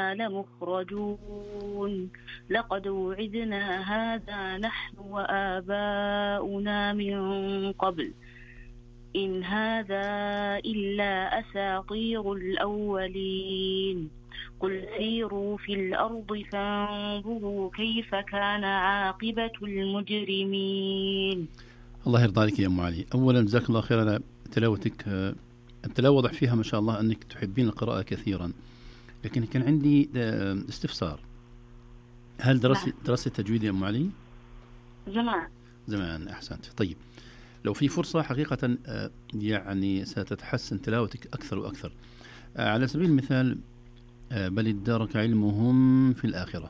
إنا لمخرجون لقد وعدنا هذا نحن وآباؤنا من قبل إن هذا إلا أساطير الأولين قل سيروا في الأرض فانظروا كيف كان عاقبة المجرمين. الله يرضى عليك يا أم علي. أولا جزاك الله خير على تلاوتك. التلاوة واضح فيها ما شاء الله أنك تحبين القراءة كثيرا، لكن كان عندي استفسار. هل درست تجويد يا أم علي؟ زمان. أحسنت. طيب لو في فرصة حقيقة يعني ستتحسن تلاوتك أكثر وأكثر. على سبيل المثال بل ادارك علمهم في الآخرة.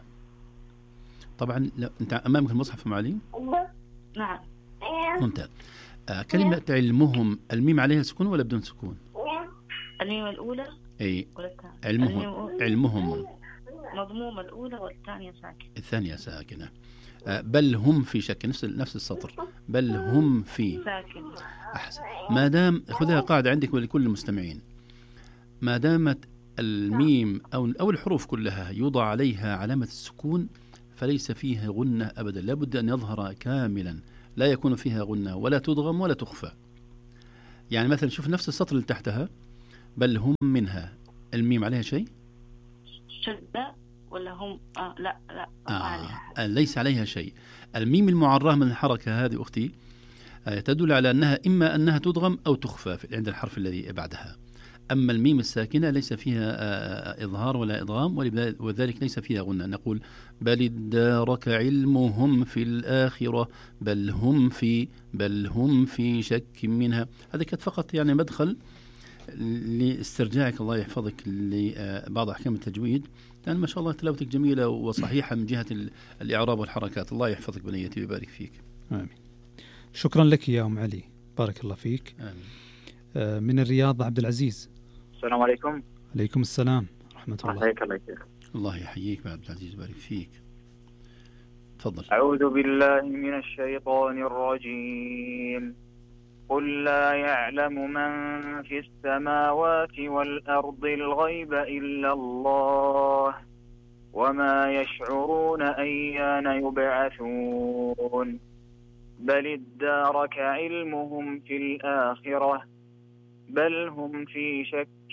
طبعا أنت أمامك المصحف معلي؟ نعم. ممتاز. كلمة علمهم الميم عليها سكون ولا بدون سكون؟ الميم الأولى أي علمهم مضمومة الأولى والثانية ساكنة. الثانية ساكنة. بل هم في شك، نفس السطر، بل هم في ساكنة. أحسن. ما دام خذها قاعدة عندك ولكل المستمعين، ما دامت الميم أو الحروف كلها يوضع عليها علامة السكون فليس فيها غنة أبدا، لابد أن يظهر كاملا، لا يكون فيها غنة ولا تضغم ولا تخفى. يعني مثلا شوف نفس السطر اللي تحتها بل هم منها، الميم عليها شيء؟ شدة ولا هم؟ لا ليس عليها شيء. الميم المعرّة من الحركة هذه أختي تدل على أنها إما أنها تضغم أو تخفى عند الحرف الذي بعدها. أما الميم الساكنة ليس فيها إظهار ولا إضغام، وذلك ليس فيها غنة. نقول بل ادارك علمهم في الآخرة بل هم في شك منها. هذا كانت فقط يعني مدخل لاسترجاعك الله يحفظك لبعض أحكام التجويد، لأن ما شاء الله تلاوتك جميلة وصحيحة من جهة الإعراب والحركات. الله يحفظك بنيتي ويبارك فيك. آمين. شكرا لك يا أم علي، بارك الله فيك. آمين. من الرياض عبد العزيز. السلام عليكم. عليكم السلام ورحمة الله. حياك الله شيخ. الله يحييك عبد العزيز، بارك فيك. تفضل. أعوذ بالله من الشيطان الرجيم. قل لا يعلم من في السماوات والأرض الغيب إلا الله وما يشعرون أيان يبعثون بل ادارك علمهم في الآخرة بل هم في شك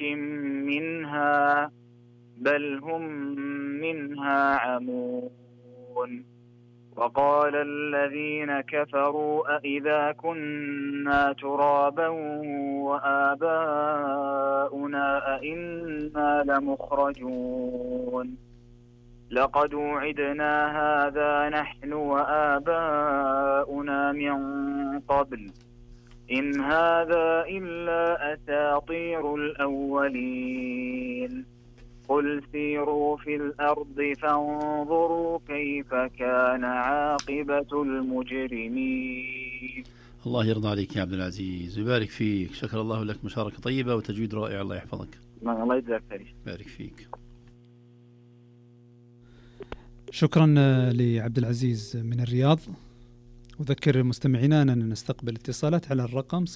منها بل هم منها عمون. وقال الذين كفروا أإذا كنا ترابا وآباؤنا أئنا لمخرجون لقد وعدنا هذا نحن وآباؤنا من قبل إن هذا إلا أساطير الأولين قل سيروا في الأرض فانظروا كيف كان عاقبة المجرمين. الله يرضى عليك يا عبد العزيز ويبارك فيك. شكر الله لك، مشاركة طيبة وتجويد رائع. الله يحفظك. الله يجزاك خير. بارك فيك. شكرا لعبد العزيز من الرياض. أذكر مستمعينا أننا نستقبل اتصالات على الرقم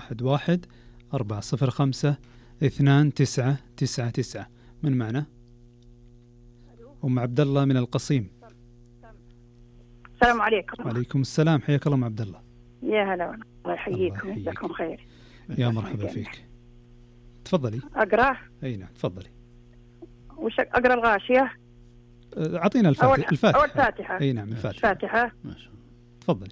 011-405-2999. من معنا؟ أم عبد الله من القصيم. السلام عليكم. وعليكم السلام، حياك الله أم عبد الله. يا هلا، الله يحييكم ويجزاكم خير. يا مرحبا فيك. تفضلي. أقرأ؟ أي نعم تفضلي. وش أقرأ؟ الغاشية؟ أعطينا الفاتحة. أو الفاتحة. أي نعم الفاتحة. تفضلي.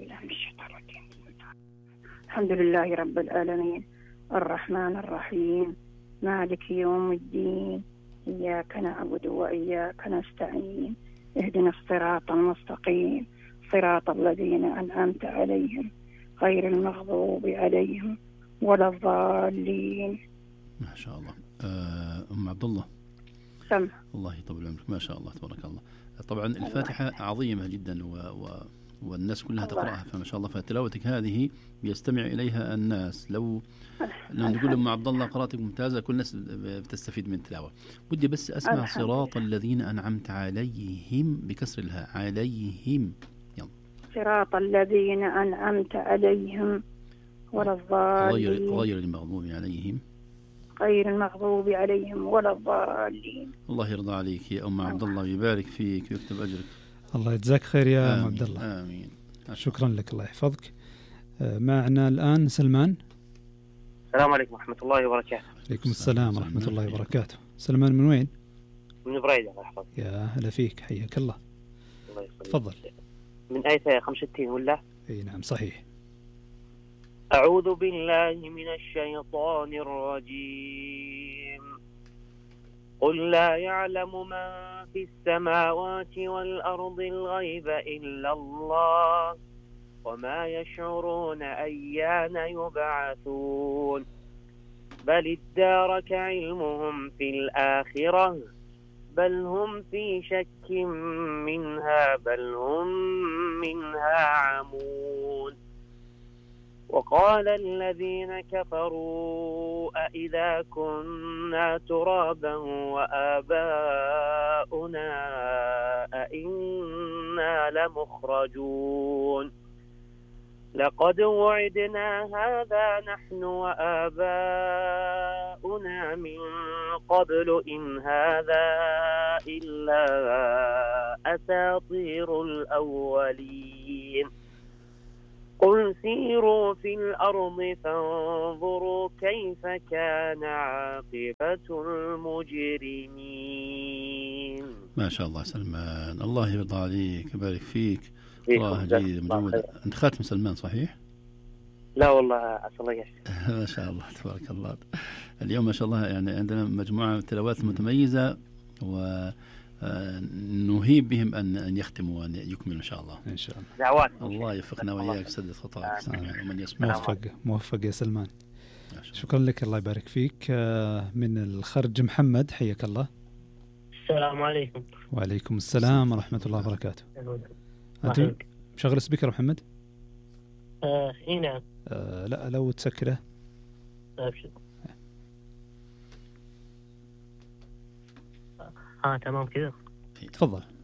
الحمد لله رب العالمين الرحمن الرحيم مالك يوم الدين إياك نعبد وإياك نستعين اهدنا الصراط المستقيم صراط الذين أنعمت عليهم غير المغضوب عليهم ولا الضالين. ما شاء الله. أم عبد الله. سمع. الله يطول عمرك. ما شاء الله تبارك الله. طبعا الفاتحة عظيمة جدا والناس كلها تقرأها، فما شاء الله. فتلاوتك هذه يستمع إليها الناس. لو نقول لهم عبد الله قراءتك ممتازة، كل الناس بتستفيد من التلاوة. بدي بس أسمع صراط الذين أنعمت عليهم بكسر الهاء. عليهم. يلا. صراط الذين أنعمت عليهم ولا الضالين غير المغضوب عليهم غير المغضوب عليهم ولا الضالين. الله يرضى عليك يا أم عبد الله ويبارك فيك ويكتب أجرك. الله يجزاك خير يا أم عبد الله. آمين. شكرا لك، الله يحفظك. معنا الآن سلمان. السلام عليكم ورحمة الله وبركاته. عليكم السلام ورحمة الله وبركاته. سلمان من وين؟ من بريدة الله يحفظك. يا هلا فيك، حياك الله. الله يسلمك. تفضل. من آية 65 ولا؟ اي نعم صحيح. أعوذ بالله من الشيطان الرجيم. قل لا يعلم من في السماوات والأرض الغيب إلا الله وما يشعرون أيان يبعثون بل ادارك علمهم في الآخرة بل هم في شك منها بل هم منها عمون. وقال الذين كفروا أإذا كنا ترابا وآباؤنا أإنا لمخرجون لقد وعدنا هذا نحن وآباؤنا من قبل إن هذا إلا أساطير الأولين. قل سيروا في الأرض فانظروا كيف كان عاقبة المجرمين. ما شاء الله سلمان، الله يرضى عليك يبارك فيك. الله جيد مجمود. أنت خاتم سلمان صحيح؟ لا والله أسأل الله يشفيك. ما شاء الله تبارك الله. اليوم ما شاء الله يعني عندنا مجموعة من التلاوات متميزة ونهيب بهم أن يختموا وأن يكملوا إن شاء الله. إن شاء الله. دعوات. الله يوفقنا وإياك سدد خطاك ومن يسمع. موفق يا سلمان. شكرا لك، الله يبارك فيك. من الخرج محمد، حياك الله. السلام عليكم. وعليكم السلام ورحمة الله وبركاته. أنت مشغل سبيكر محمد؟ إيه نعم. لا لو تسكره. أبشر. تمام كذا. تفضل.